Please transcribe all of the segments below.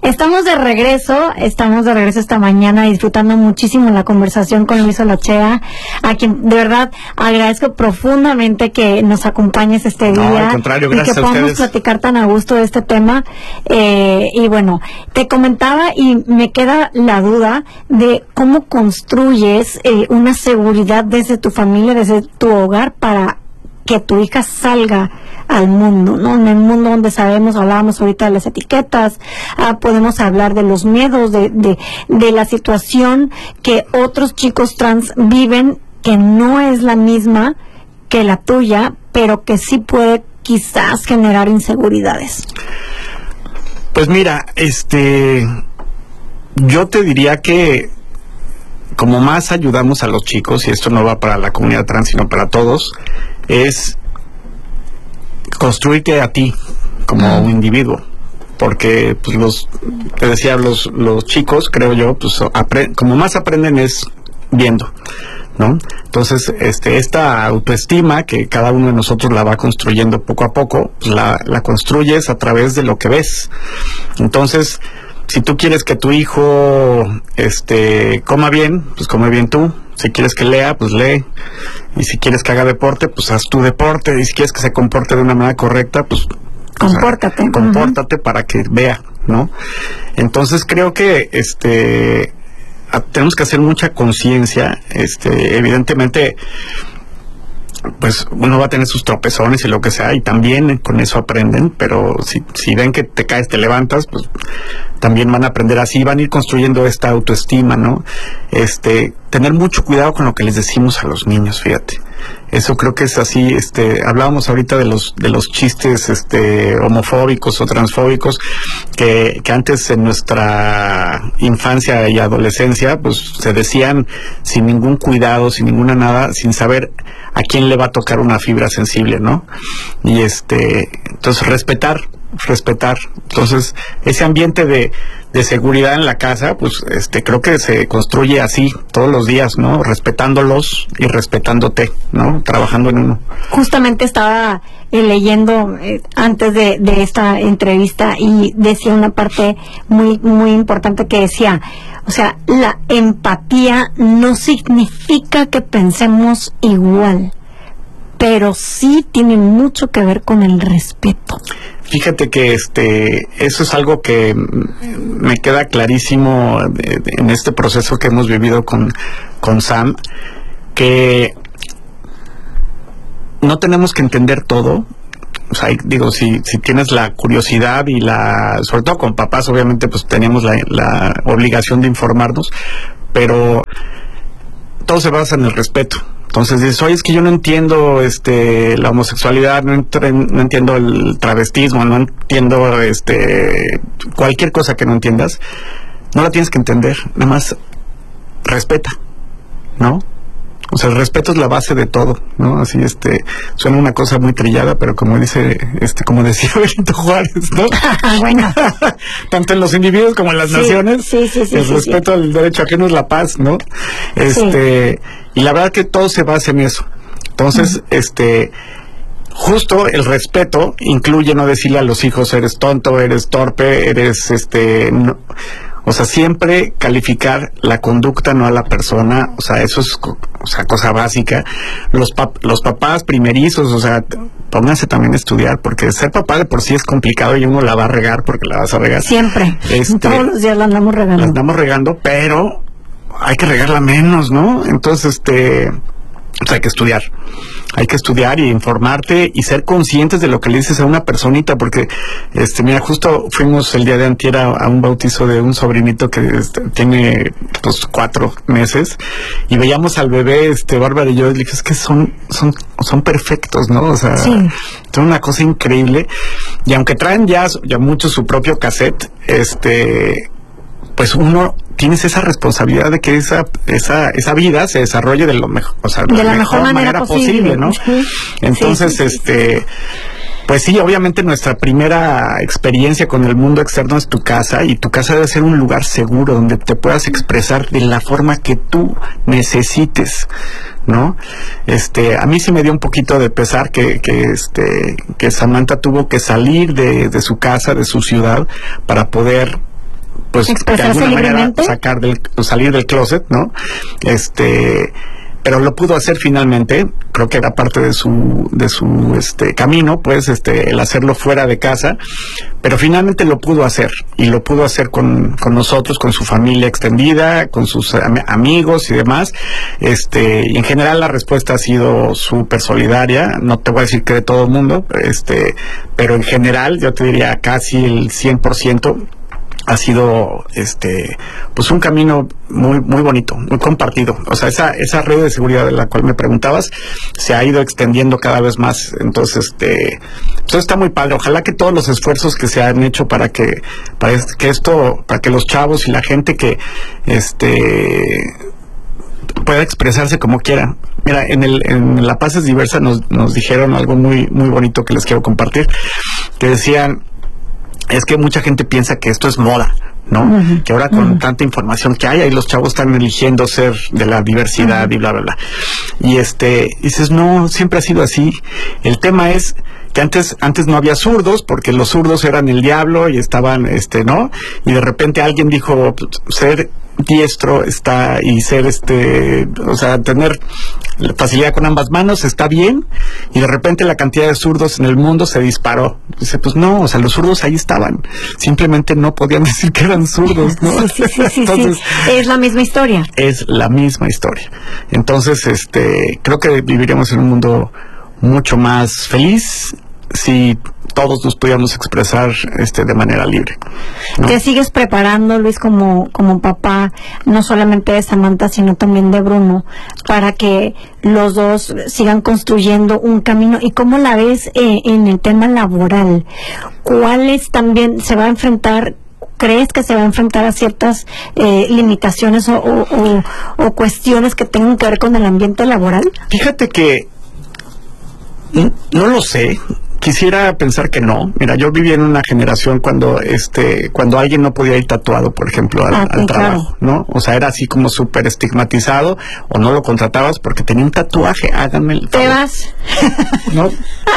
Estamos de regreso esta mañana disfrutando muchísimo la conversación con Luis Olachea, a quien de verdad agradezco profundamente que nos acompañes este día. No, al contrario, gracias y que a podamos ustedes. platicar tan a gusto de este tema. Y bueno, te comentaba y me queda la duda de cómo construyes una seguridad desde tu familia, desde tu hogar, para que tu hija salga al mundo, ¿no? En el mundo donde hablábamos ahorita de las etiquetas, podemos hablar de los miedos, de la situación que otros chicos trans viven, que no es la misma que la tuya, pero que sí puede quizás generar inseguridades. Pues mira, yo te diría que como más ayudamos a los chicos, y esto no va para la comunidad trans, sino para todos, es construirte a ti como un individuo, porque pues te decía, los chicos, creo yo, pues como más aprenden es viendo, ¿no? Entonces, esta autoestima que cada uno de nosotros la va construyendo poco a poco, pues la construyes a través de lo que ves. Entonces, si tú quieres que tu hijo coma bien, pues come bien tú. Si quieres que lea, pues lee. Y si quieres que haga deporte, pues haz tu deporte. Y si quieres que se comporte de una manera correcta, pues compórtate. Compórtate para que vea, ¿no? Entonces creo que tenemos que hacer mucha conciencia. Evidentemente, pues uno va a tener sus tropezones y lo que sea, y también con eso aprenden, pero si ven que te caes, te levantas, pues también van a aprender así, van a ir construyendo esta autoestima, ¿no? Tener mucho cuidado con lo que les decimos a los niños, fíjate. Eso creo que es así. Hablábamos ahorita de los chistes homofóbicos o transfóbicos que antes en nuestra infancia y adolescencia pues se decían sin ningún cuidado, sin ninguna nada, sin saber a quién le va a tocar una fibra sensible, ¿no? Y entonces respetar. Entonces, ese ambiente de seguridad en la casa, pues creo que se construye así todos los días, ¿no? Respetándolos y respetándote, ¿no? Trabajando en uno. Justamente estaba leyendo antes de esta entrevista y decía una parte muy, muy importante que decía, o sea, la empatía no significa que pensemos igual, pero sí tiene mucho que ver con el respeto. Fíjate que eso es algo que me queda clarísimo en este proceso que hemos vivido con Sam, que no tenemos que entender todo. O sea, digo, si tienes la curiosidad y sobre todo con papás, obviamente, pues tenemos la obligación de informarnos, pero todo se basa en el respeto. Entonces dices, oye, es que yo no entiendo la homosexualidad, no entiendo el travestismo, no entiendo cualquier cosa que no entiendas, no la tienes que entender, nada más respeta, ¿no? O sea, el respeto es la base de todo, ¿no? Así, suena una cosa muy trillada, pero como decía Benito Juárez, ¿no? Bueno. Tanto en los individuos como en las naciones. Sí, el respeto al derecho ajeno es la paz, ¿no? Y la verdad que todo se basa en eso. Entonces, justo el respeto incluye no decirle a los hijos, eres tonto, eres torpe, eres, no. O sea, siempre calificar la conducta, no a la persona. O sea, eso es cosa básica. Los papás primerizos, o sea, pónganse también a estudiar, porque ser papá de por sí es complicado y uno la va a regar porque la vas a regar. Siempre. Todos los días la andamos regando. La andamos regando, pero hay que regarla menos, ¿no? Entonces, pues hay que estudiar y informarte y ser conscientes de lo que le dices a una personita, porque mira, justo fuimos el día de antier a un bautizo de un sobrinito que tiene pues 4 meses y veíamos al bebé Bárbara y yo, y le dije, es que son perfectos, ¿no? O sea, son una cosa increíble, y aunque traen ya mucho su propio cassette, pues uno tienes esa responsabilidad de que esa vida se desarrolle de lo mejor, o sea, de la mejor manera posible, ¿no? Entonces, pues sí, obviamente nuestra primera experiencia con el mundo externo es tu casa, y tu casa debe ser un lugar seguro donde te puedas expresar de la forma que tú necesites, ¿no? A mí sí me dio un poquito de pesar que Samantha tuvo que salir de su casa, de su ciudad, para poder pues de alguna manera salir del closet, ¿no? Pero lo pudo hacer finalmente. Creo que era parte de su camino, pues, el hacerlo fuera de casa, pero finalmente lo pudo hacer, y lo pudo hacer con nosotros, con su familia extendida, con sus amigos y demás. Y en general la respuesta ha sido súper solidaria. No te voy a decir que de todo el mundo, pero en general yo te diría casi el 100%. Ha sido pues un camino muy muy bonito, muy compartido. O sea, esa red de seguridad de la cual me preguntabas se ha ido extendiendo cada vez más. Entonces, pues está muy padre. Ojalá que todos los esfuerzos que se han hecho para que los chavos y la gente que pueda expresarse como quiera. Mira, en La Paz es Diversa nos dijeron algo muy muy bonito que les quiero compartir, que decían: es que mucha gente piensa que esto es moda, ¿no? Uh-huh. Que ahora con tanta información que hay, ahí los chavos están eligiendo ser de la diversidad y bla, bla, bla. Y dices, no, siempre ha sido así. El tema es que antes no había zurdos, porque los zurdos eran el diablo y estaban, ¿no? Y de repente alguien dijo, ser diestro y ser o sea, tener facilidad con ambas manos está bien, y de repente la cantidad de zurdos en el mundo se disparó. Dice, pues no, o sea, los zurdos ahí estaban, simplemente no podían decir que eran zurdos, ¿no? Sí. Entonces, es la misma historia. Es la misma historia. Entonces, creo que viviríamos en un mundo mucho más feliz si todos nos pudiéramos expresar de manera libre, ¿no? Te sigues preparando, Luis, como papá, no solamente de Samantha, sino también de Bruno, para que los dos sigan construyendo un camino. ¿Y cómo la ves en el tema laboral? ¿Cuáles también se va a enfrentar? ¿Crees que se va a enfrentar a ciertas limitaciones o cuestiones que tengan que ver con el ambiente laboral? Fíjate que no lo sé. Quisiera pensar que no. Mira, yo viví en una generación cuando alguien no podía ir tatuado, por ejemplo, al trabajo, ¿no? O sea, era así como súper estigmatizado, o no lo contratabas porque tenía un tatuaje. Háganme el favor. Te vas. ¿No?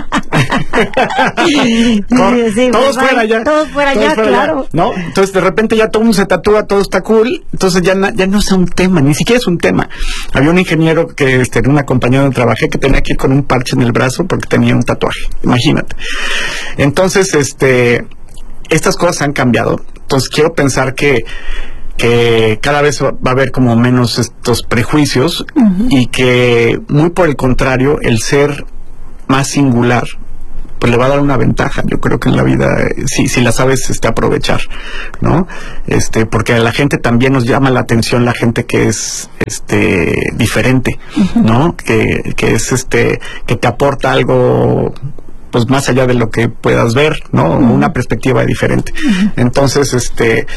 Todos fuera allá, claro. ¿No? Entonces, de repente ya todo el mundo se tatúa, todo está cool. Entonces ya no es un tema, ni siquiera es un tema. Había un ingeniero que en una compañía donde trabajé que tenía que ir con un parche en el brazo porque tenía un tatuaje. Imagínate. Entonces, estas cosas han cambiado. Entonces quiero pensar que cada vez va a haber como menos estos prejuicios, y que muy por el contrario, el ser más singular pues le va a dar una ventaja. Yo creo que en la vida, si la sabes aprovechar, ¿no? Porque a la gente también nos llama la atención la gente que es diferente, ¿no? Que es que te aporta algo pues más allá de lo que puedas ver, ¿no? Una perspectiva diferente. Entonces,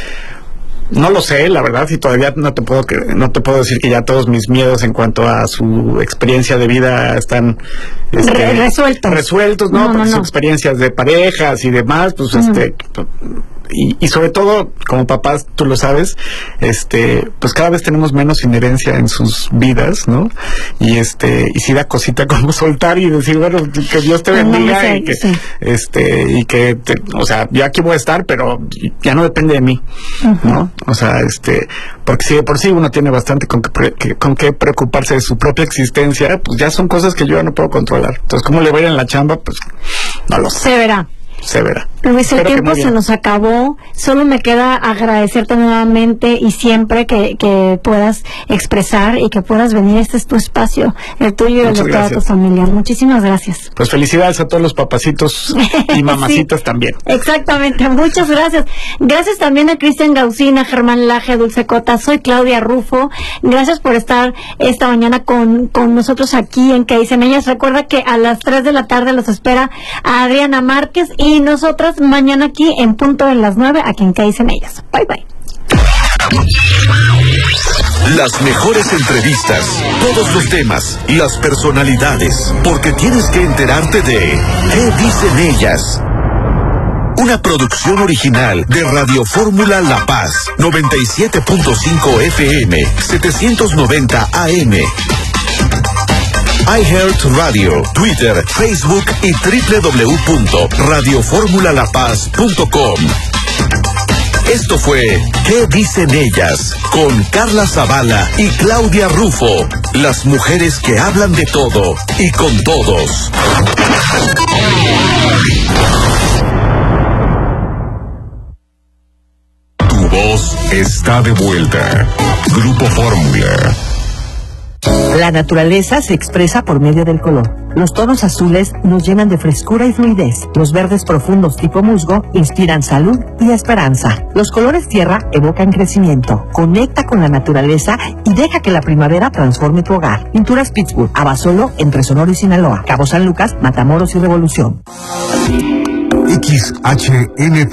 no lo sé, la verdad, y todavía no te puedo decir que ya todos mis miedos en cuanto a su experiencia de vida están resueltos, ¿no? Porque sus experiencias de parejas y demás, pues y sobre todo, como papás, tú lo sabes, pues cada vez tenemos menos inherencia en sus vidas, ¿no? Y sí da cosita como soltar y decir, bueno, que Dios te bendiga, y que o sea, yo aquí voy a estar, pero ya no depende de mí, ¿no? O sea, porque si de por sí uno tiene bastante con qué preocuparse de su propia existencia, pues ya son cosas que yo ya no puedo controlar. Entonces, ¿cómo le va a ir en la chamba? Pues no lo sé. Se verá. Luis, el tiempo se nos acabó. Solo me queda agradecerte nuevamente, y siempre que puedas expresar y que puedas venir. Este es tu espacio, el tuyo y el de toda tu familia. Muchísimas gracias. Pues felicidades a todos los papacitos y mamacitas también. Exactamente, muchas gracias. Gracias también a Cristian Gaucina, Germán Laje, Dulce Cota. Soy Claudia Rufo. Gracias por estar esta mañana con nosotros aquí en ¿Qué dicen ellas? Recuerda que a las 3 de la tarde los espera a Adriana Márquez, y nosotras mañana aquí en punto de las 9, aquí en ¿Qué dicen ellas? Bye, bye. Las mejores entrevistas, todos los temas, las personalidades, porque tienes que enterarte de ¿Qué dicen ellas? Una producción original de Radio Fórmula La Paz, 97.5 FM, 790 AM. iHeartRadio, Twitter, Facebook y www.radioformulalapaz.com. Esto fue ¿Qué dicen ellas? Con Carla Zavala y Claudia Rufo. Las mujeres que hablan de todo y con todos. Tu voz está de vuelta. Grupo Fórmula. La naturaleza se expresa por medio del color. Los tonos azules nos llenan de frescura y fluidez. Los verdes profundos tipo musgo inspiran salud y esperanza. Los colores tierra evocan crecimiento. Conecta con la naturaleza y deja que la primavera transforme tu hogar. Pinturas Pittsburgh, Abasolo, entre Sonora y Sinaloa. Cabo San Lucas, Matamoros y Revolución. XHNT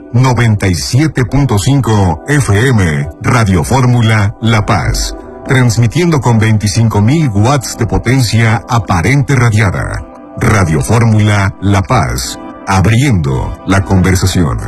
97.5 FM, Radio Fórmula La Paz. Transmitiendo con 25.000 watts de potencia aparente radiada. Radio Fórmula La Paz, abriendo la conversación.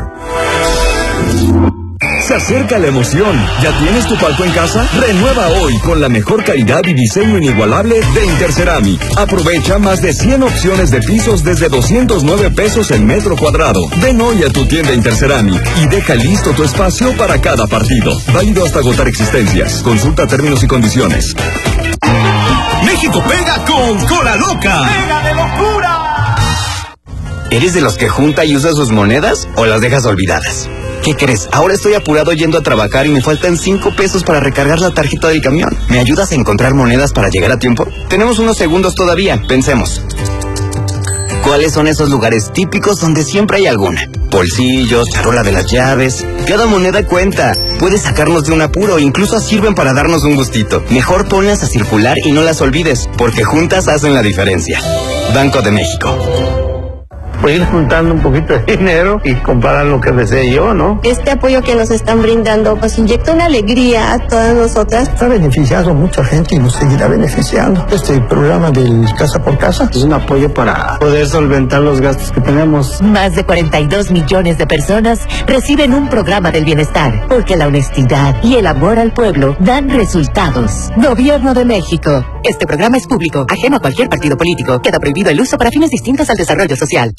Se acerca la emoción. ¿Ya tienes tu palco en casa? Renueva hoy con la mejor calidad y diseño inigualable de Interceramic. Aprovecha más de 100 opciones de pisos desde 209 pesos el metro cuadrado. Ven hoy a tu tienda Interceramic y deja listo tu espacio para cada partido. Válido hasta agotar existencias. Consulta términos y condiciones. México pega con Cola Loca. ¡Pega de locura! ¿Eres de los que junta y usa sus monedas o las dejas olvidadas? ¿Qué crees? Ahora estoy apurado yendo a trabajar y me faltan 5 pesos para recargar la tarjeta del camión. ¿Me ayudas a encontrar monedas para llegar a tiempo? Tenemos unos segundos todavía, pensemos. ¿Cuáles son esos lugares típicos donde siempre hay alguna? Bolsillos, charola de las llaves. Cada moneda cuenta. Puedes sacarnos de un apuro, incluso sirven para darnos un gustito. Mejor ponlas a circular y no las olvides, porque juntas hacen la diferencia. Banco de México. Pues ir juntando un poquito de dinero y comprar lo que desee yo, ¿no? Este apoyo que nos están brindando pues inyecta una alegría a todas nosotras. Está beneficiando a mucha gente y nos seguirá beneficiando. Este programa del Casa por Casa es un apoyo para poder solventar los gastos que tenemos. Más de 42 millones de personas reciben un programa del bienestar, porque la honestidad y el amor al pueblo dan resultados. Gobierno de México. Este programa es público, ajeno a cualquier partido político. Queda prohibido el uso para fines distintos al desarrollo social.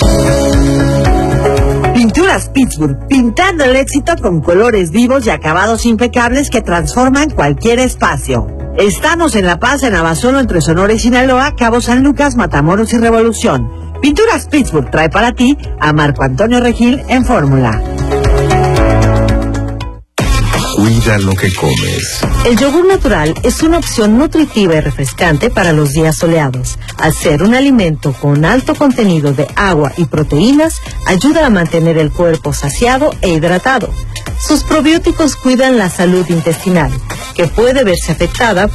Pinturas Pittsburgh, pintando el éxito con colores vivos y acabados impecables que transforman cualquier espacio. Estamos en La Paz, en Abasolo, entre Sonora y Sinaloa, Cabo San Lucas, Matamoros y Revolución. Pinturas Pittsburgh trae para ti a Marco Antonio Regil en Fórmula. Cuida lo que comes. El yogur natural es una opción nutritiva y refrescante para los días soleados. Al ser un alimento con alto contenido de agua y proteínas, ayuda a mantener el cuerpo saciado e hidratado. Sus probióticos cuidan la salud intestinal, que puede verse afectada